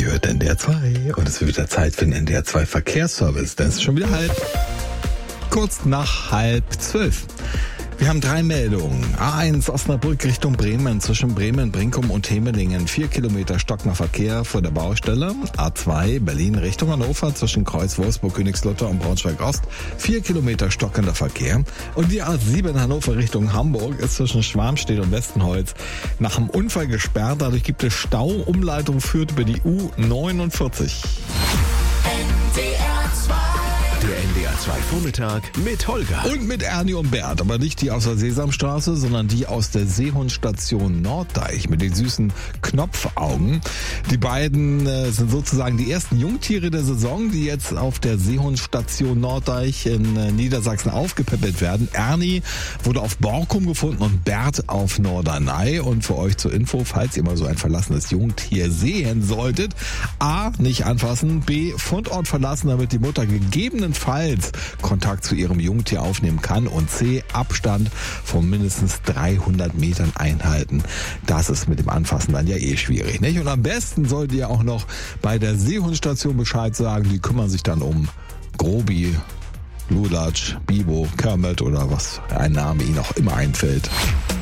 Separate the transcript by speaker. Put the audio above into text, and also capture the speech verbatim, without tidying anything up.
Speaker 1: Ihr hört N D R zwei und es wird wieder Zeit für den N D R zwei Verkehrsservice. Das ist schon wieder halb, kurz nach halb zwölf. Wir haben drei Meldungen. A eins Osnabrück Richtung Bremen, zwischen Bremen, Brinkum und Hemelingen. Vier Kilometer stockender Verkehr vor der Baustelle. A zwei Berlin Richtung Hannover, zwischen Kreuz Wolfsburg, Königslutter und Braunschweig-Ost. Vier Kilometer stockender Verkehr. Und die A sieben Hannover Richtung Hamburg ist zwischen Schwarmstedt und Westenholz nach einem Unfall gesperrt. Dadurch gibt es Stau. Umleitung führt über die U neunundvierzig.
Speaker 2: Der N D R zwei Vormittag mit Holger.
Speaker 1: Und mit Ernie und Bert, aber nicht die aus der Sesamstraße, sondern die aus der Seehundstation Norddeich mit den süßen Knopfaugen. Die beiden äh, sind sozusagen die ersten Jungtiere der Saison, die jetzt auf der Seehundstation Norddeich in äh, Niedersachsen aufgepäppelt werden. Ernie wurde auf Borkum gefunden und Bert auf Norderney. Und für euch zur Info, falls ihr mal so ein verlassenes Jungtier sehen solltet: A, nicht anfassen, B, Fundort verlassen, damit die Mutter gegebenenfalls Kontakt zu ihrem Jungtier aufnehmen kann, und C, Abstand von mindestens dreihundert Metern einhalten. Das ist mit dem Anfassen dann ja eh schwierig, nicht? Und am besten solltet ihr auch noch bei der Seehundstation Bescheid sagen, die kümmern sich dann um Grobi, Lulatsch, Bibo, Kermit oder was ein Name ihnen auch immer einfällt.